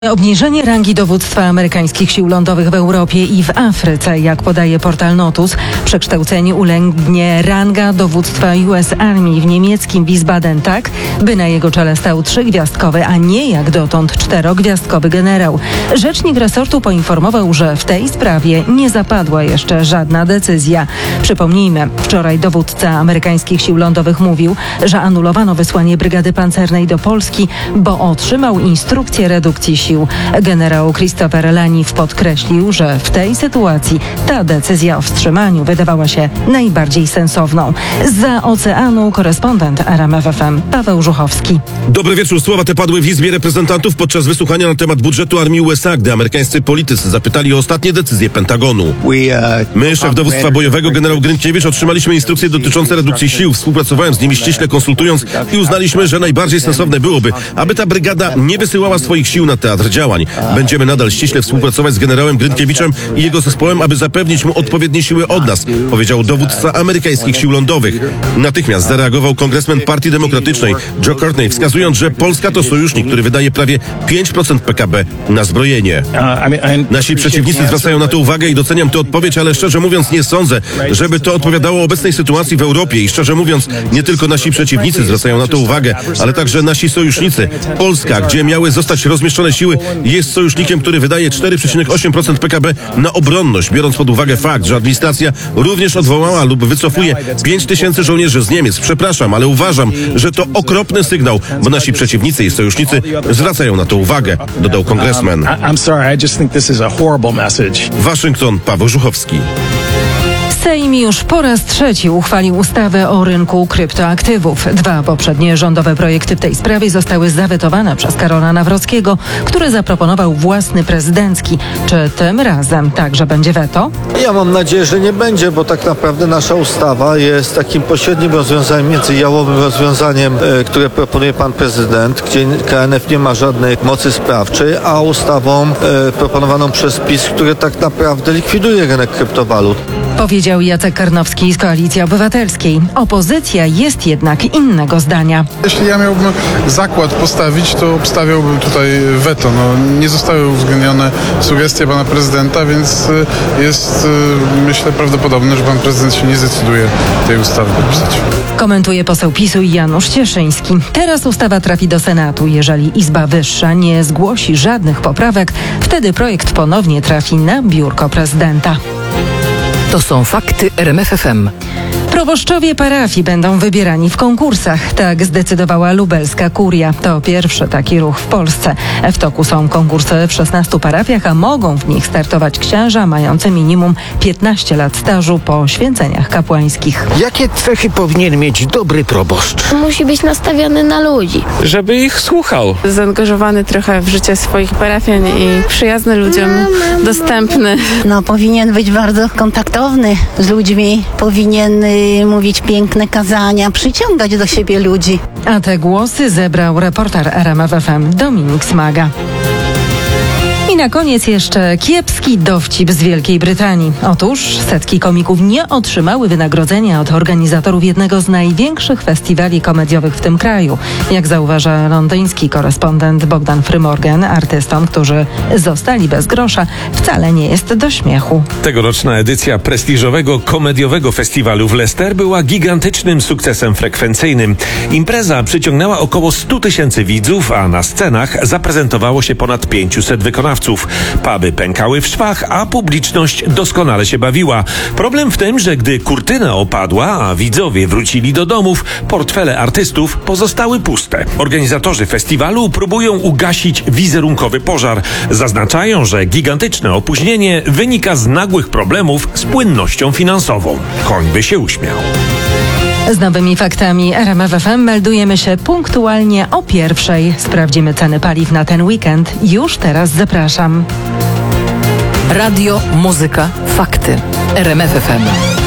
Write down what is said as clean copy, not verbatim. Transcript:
Obniżenie rangi dowództwa amerykańskich sił lądowych w Europie i w Afryce, jak podaje portal Notus, przekształceniu ulegnie ranga dowództwa US Army w niemieckim Wiesbaden tak, by na jego czele stał 3-gwiazdkowy, a nie jak dotąd 4-gwiazdkowy generał. Rzecznik resortu poinformował, że w tej sprawie nie zapadła jeszcze żadna decyzja. Przypomnijmy, wczoraj dowódca amerykańskich sił lądowych mówił, że anulowano wysłanie brygady pancernej do Polski, bo otrzymał instrukcję redukcji sił. Generał Christopher Laniff podkreślił, że w tej sytuacji ta decyzja o wstrzymaniu wydawała się najbardziej sensowną. Zza oceanu korespondent RMF FM Paweł Żuchowski. Dobry wieczór. Słowa te padły w Izbie Reprezentantów podczas wysłuchania na temat budżetu armii USA, gdy amerykańscy politycy zapytali o ostatnie decyzje Pentagonu. My, szef dowództwa bojowego generał Grynkiewicz, otrzymaliśmy instrukcje dotyczące redukcji sił. Współpracowałem z nimi ściśle konsultując i uznaliśmy, że najbardziej sensowne byłoby, aby ta brygada nie wysyłała swoich sił na teatr działań. Będziemy nadal ściśle współpracować z generałem Grynkiewiczem i jego zespołem, aby zapewnić mu odpowiednie siły od nas, powiedział dowódca amerykańskich sił lądowych. Natychmiast zareagował kongresmen Partii Demokratycznej Joe Courtney, wskazując, że Polska to sojusznik, który wydaje prawie 5% PKB na zbrojenie. Nasi przeciwnicy zwracają na to uwagę i doceniam tę odpowiedź, ale szczerze mówiąc nie sądzę, żeby to odpowiadało obecnej sytuacji w Europie i szczerze mówiąc nie tylko nasi przeciwnicy zwracają na to uwagę, ale także nasi sojusznicy. Polska, gdzie miały zostać rozmieszczone siły, jest sojusznikiem, który wydaje 4,8% PKB na obronność, biorąc pod uwagę fakt, że administracja również odwołała lub wycofuje 5 tysięcy żołnierzy z Niemiec. Przepraszam, ale uważam, że to okropny sygnał, bo nasi przeciwnicy i sojusznicy zwracają na to uwagę, dodał kongresmen. Waszyngton, Paweł Żuchowski. Sejm już po raz trzeci uchwalił ustawę o rynku kryptoaktywów. 2 poprzednie rządowe projekty w tej sprawie zostały zawetowane przez Karola Nawrockiego, który zaproponował własny prezydencki. Czy tym razem także będzie weto? Ja mam nadzieję, że nie będzie, bo tak naprawdę nasza ustawa jest takim pośrednim rozwiązaniem, międzyjałowym rozwiązaniem, które proponuje pan prezydent, gdzie KNF nie ma żadnej mocy sprawczej, a ustawą proponowaną przez PiS, które tak naprawdę likwiduje rynek kryptowalut. Powiedział Jacek Karnowski z Koalicji Obywatelskiej. Opozycja jest jednak innego zdania. Jeśli ja miałbym zakład postawić, to obstawiałbym tutaj weto. Nie zostały uwzględnione sugestie pana prezydenta, więc jest, myślę, prawdopodobne, że pan prezydent się nie zdecyduje tej ustawy podpisać. Komentuje poseł PiS-u Janusz Cieszyński. Teraz ustawa trafi do Senatu. Jeżeli Izba Wyższa nie zgłosi żadnych poprawek, wtedy projekt ponownie trafi na biurko prezydenta. To są fakty RMF FM. Proboszczowie parafii będą wybierani w konkursach. Tak zdecydowała lubelska kuria. To pierwszy taki ruch w Polsce. W toku są konkursy w 16 parafiach, a mogą w nich startować księża mający minimum 15 lat stażu po święceniach kapłańskich. Jakie cechy powinien mieć dobry proboszcz? Musi być nastawiony na ludzi. Żeby ich słuchał. Zaangażowany trochę w życie swoich parafian i przyjazny ludziom, dostępny. Powinien być bardzo kontaktowny z ludźmi, powinien mówić piękne kazania, przyciągać do siebie ludzi. A te głosy zebrał reporter RMF FM Dominik Smaga. I na koniec jeszcze kiepski dowcip z Wielkiej Brytanii. Otóż setki komików nie otrzymały wynagrodzenia od organizatorów jednego z największych festiwali komediowych w tym kraju. Jak zauważa londyński korespondent Bogdan Frymorgan, artystom, którzy zostali bez grosza, wcale nie jest do śmiechu. Tegoroczna edycja prestiżowego komediowego festiwalu w Leicester była gigantycznym sukcesem frekwencyjnym. Impreza przyciągnęła około 100 tysięcy widzów, a na scenach zaprezentowało się ponad 500 wykonawców. Puby pękały w szwach, a publiczność doskonale się bawiła. Problem w tym, że gdy kurtyna opadła, a widzowie wrócili do domów, portfele artystów pozostały puste. Organizatorzy festiwalu próbują ugasić wizerunkowy pożar. Zaznaczają, że gigantyczne opóźnienie wynika z nagłych problemów z płynnością finansową. Koń by się uśmiał. Z nowymi faktami RMF FM meldujemy się punktualnie o 1:00. Sprawdzimy ceny paliw na ten weekend. Już teraz zapraszam. Radio, muzyka, fakty. RMF FM.